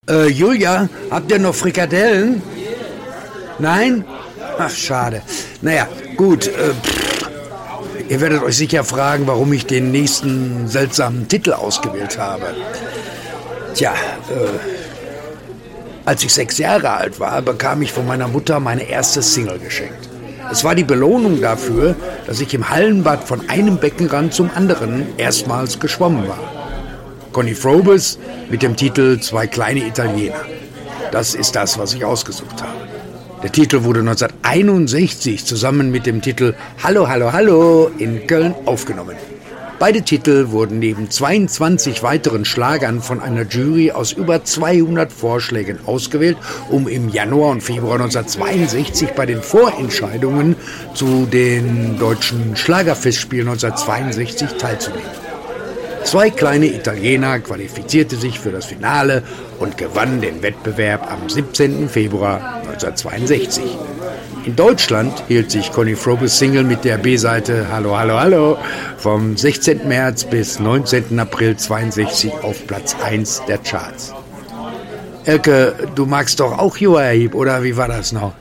Julia, habt ihr noch Frikadellen? Nein? Ach, schade. Naja, gut. Ihr werdet euch sicher fragen, warum ich den nächsten seltsamen Titel ausgewählt habe. Tja, als ich 6 Jahre alt war, bekam ich von meiner Mutter meine erste Single geschenkt. Es war die Belohnung dafür, dass ich im Hallenbad von einem Beckenrand zum anderen erstmals geschwommen war. Connie Frobes mit dem Titel »Zwei kleine Italiener«. Das ist das, was ich ausgesucht habe. Der Titel wurde 1961 zusammen mit dem Titel »Hallo, hallo, hallo« in Köln aufgenommen. Beide Titel wurden neben 22 weiteren Schlagern von einer Jury aus über 200 Vorschlägen ausgewählt, um im Januar und Februar 1962 bei den Vorentscheidungen zu den Deutschen Schlagerfestspielen 1962 teilzunehmen. Zwei kleine Italiener qualifizierte sich für das Finale und gewann den Wettbewerb am 17. Februar 1962. In Deutschland hielt sich Connie Frobes Single mit der B-Seite »Hallo, hallo, hallo« vom 16. März bis 19. April 1962 auf Platz 1 der Charts. Elke, du magst doch auch Uriah Heep, oder wie war das noch?